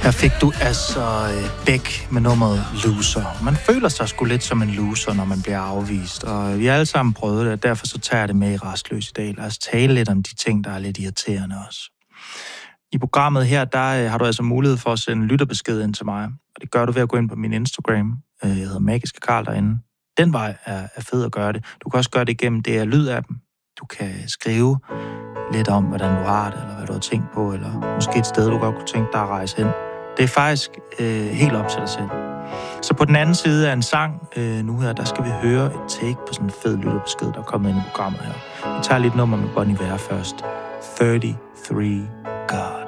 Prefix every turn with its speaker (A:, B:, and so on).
A: Her fik du altså Beck med nummeret Loser. Man føler sig sgu lidt som en loser, når man bliver afvist, og vi har alle sammen prøvet det, og derfor så tager jeg det med i Rastløs i dag. Lad os tale lidt om de ting, der er lidt irriterende også. I programmet her, der har du altså mulighed for at sende lytterbesked ind til mig, og det gør du ved at gå ind på min Instagram. Jeg hedder Magiske Karl derinde. Den vej er fed at gøre det. Du kan også gøre det igennem DR Lyd-appen. Du kan skrive lidt om, hvordan du har det, eller hvad du har tænkt på, eller måske et sted, du godt kunne tænke dig at rejse hen. Det er faktisk helt op til dig selv. Så på den anden side af en sang, nu her, der skal vi høre et take på sådan en fed lytterbesked, der er kommet ind i programmet her. Vi tager lidt nummer med Bon Iver først. 33 God.